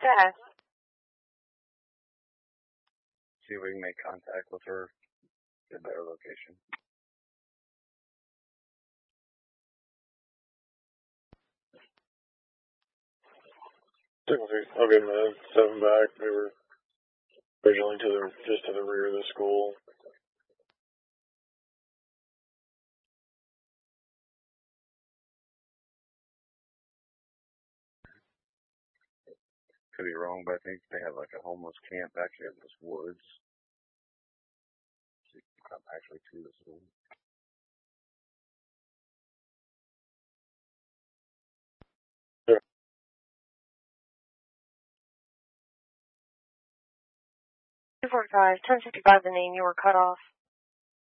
fast. See if we can make contact with her. Get a better location. I'll give them a 7 back. They were originally just to the rear of the school. Could be wrong, but I think they have like a homeless camp back here in those woods. So you can come actually to the school. Yeah. 245, 1055 the name, you were cut off.